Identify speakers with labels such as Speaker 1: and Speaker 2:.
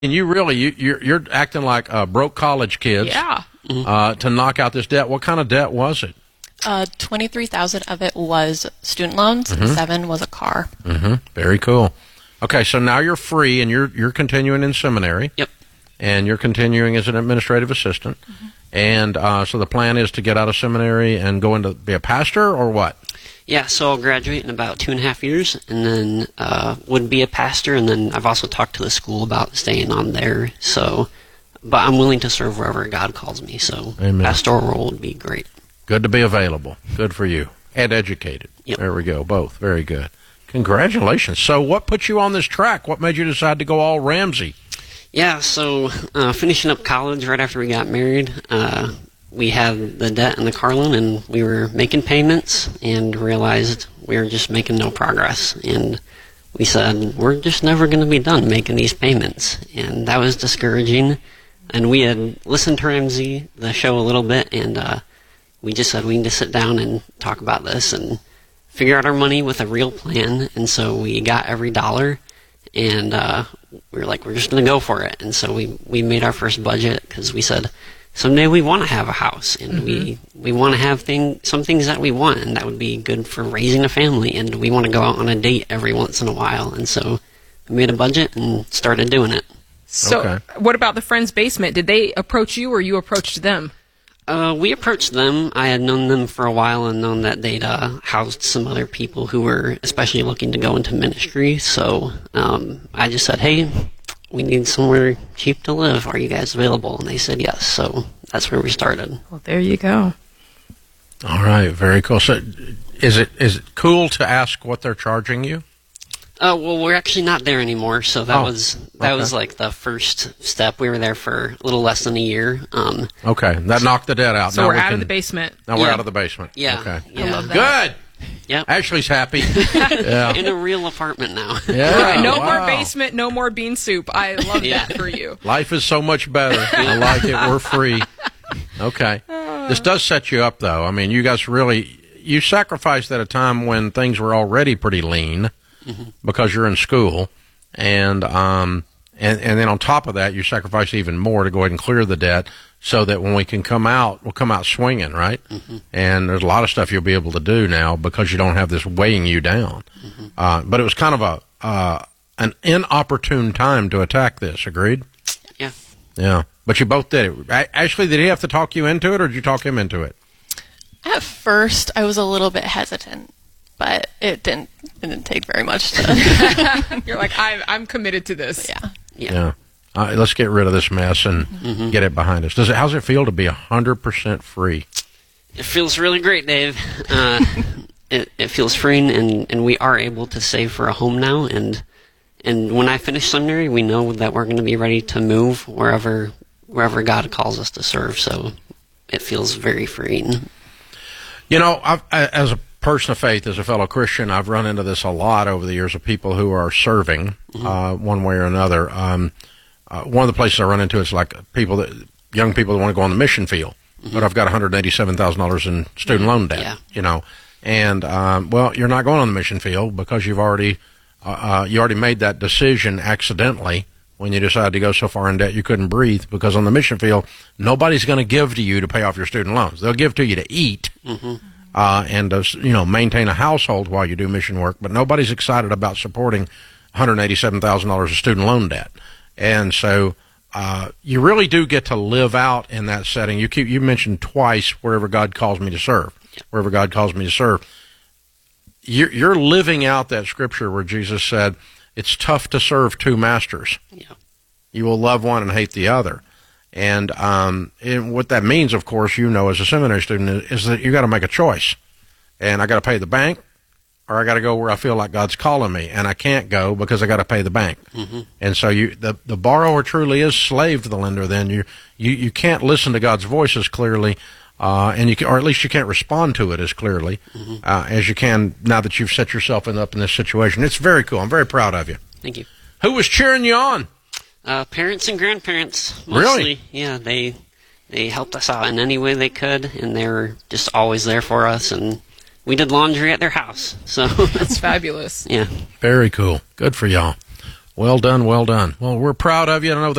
Speaker 1: And you're acting like broke college kids.
Speaker 2: Yeah.
Speaker 1: To knock out this debt. What kind of debt was it?
Speaker 3: 23,000 of it was student loans, and 7 was a car.
Speaker 1: Very cool. Okay, so now you're free, and you're continuing in seminary.
Speaker 4: Yep.
Speaker 1: And you're continuing as an administrative assistant. And so the plan is to get out of seminary and go into be a pastor, or what?
Speaker 4: Yeah, so I'll graduate in about 2.5 years, and then would be a pastor, and then I've also talked to the school about staying on there. So, but I'm willing to serve wherever God calls me. So,
Speaker 1: Amen.
Speaker 4: Pastoral role would be great.
Speaker 1: Good to be available. Good for you. And educated.
Speaker 4: Yep.
Speaker 1: There we go. Both. Very good. Congratulations. So what put you on this track? What made you decide to go all Ramsey?
Speaker 4: Yeah, so finishing up college right after we got married, we had the debt in the car loan, and we were making payments and realized we were just making no progress. And we said, we're just never going to be done making these payments. And that was discouraging. And we had listened to Ramsey, the show, a little bit, and we just said we need to sit down and talk about this and figure out our money with a real plan. And so we got every dollar, and we were like, we're just going to go for it. And so we made our first budget because we said, someday we want to have a house, and we want to have some things that we want, and that would be good for raising a family, and we want to go out on a date every once in a while. And so we made a budget and started doing it.
Speaker 2: So what about the Friends Basement? Did they approach you, or you approached them?
Speaker 4: We approached them. I had known them for a while and known that they'd housed some other people who were especially looking to go into ministry. So I just said, hey, we need somewhere cheap to live. Are you guys available? And they said yes. So that's where we started.
Speaker 2: Well, there you go.
Speaker 1: All right. Very cool. So is it cool to ask what they're charging you?
Speaker 4: Well, we're actually not there anymore, so that was like the first step. We were there for a little less than a year.
Speaker 1: Okay, that knocked the debt out.
Speaker 2: So we're out of the basement.
Speaker 1: Now we're out of the basement.
Speaker 4: Yeah.
Speaker 1: Okay.
Speaker 4: Yeah.
Speaker 2: I love that.
Speaker 1: Good.
Speaker 4: Yep.
Speaker 1: Ashley's happy. Yeah.
Speaker 4: In a real apartment now.
Speaker 1: Yeah.
Speaker 2: No
Speaker 1: wow.
Speaker 2: more basement, no more bean soup. I love that for you.
Speaker 1: Life is so much better. I like it. We're free. Okay. This does set you up, though. I mean, you guys you sacrificed at a time when things were already pretty lean. Because you're in school, and then on top of that, you sacrifice even more to go ahead and clear the debt, so that when we can come out, we'll come out swinging, right? And there's a lot of stuff you'll be able to do now because you don't have this weighing you down. But it was kind of an inopportune time to attack this. Agreed?
Speaker 4: Yeah.
Speaker 1: Yeah. But you both did it. Ashley, did he have to talk you into it, or did you talk him into it?
Speaker 3: At first, I was a little bit hesitant, but it didn't take very much to...
Speaker 2: You're like, I'm committed to this.
Speaker 4: Yeah.
Speaker 1: Let's get rid of this mess and get it behind us. How's it feel to be 100% free?
Speaker 4: It feels really great, Dave. It feels freeing, and we are able to save for a home now. And when I finish seminary, we know that we're going to be ready to move wherever God calls us to serve. So it feels very freeing.
Speaker 1: You know, as a person of faith, as a fellow Christian, I've run into this a lot over the years of people who are serving one way or another. One of the places I run into is like young people that want to go on the mission field, but I've got $187,000 in student loan debt. You know, and well, you're not going on the mission field because you already made that decision accidentally when you decided to go so far in debt you couldn't breathe. Because on the mission field, nobody's going to give to you to pay off your student loans. They'll give to you to eat. And to maintain a household while you do mission work, but nobody's excited about supporting $187,000 of student loan debt. And so you really do get to live out in that setting. You mentioned twice wherever God calls me to serve. Wherever God calls me to serve, you're living out that scripture where Jesus said it's tough to serve two masters.
Speaker 4: Yeah.
Speaker 1: You will love one and hate the other. And what that means, of course, as a seminary student, is that you got to make a choice. And I got to pay the bank, or I got to go where I feel like God's calling me, and I can't go because I got to pay the bank. And so the borrower truly is slave to the lender. Then you can't listen to God's voice as clearly, or at least you can't respond to it as clearly as you can now that you've set yourself up in this situation. It's very cool. I'm very proud of you.
Speaker 4: Thank you.
Speaker 1: Who was cheering you on?
Speaker 4: Parents and grandparents, mostly.
Speaker 1: Really?
Speaker 4: Yeah, they helped us out in any way they could, and they were just always there for us, and we did laundry at their house. So
Speaker 2: That's fabulous.
Speaker 4: Yeah.
Speaker 1: Very cool. Good for y'all. Well done, well done. Well, we're proud of you. I know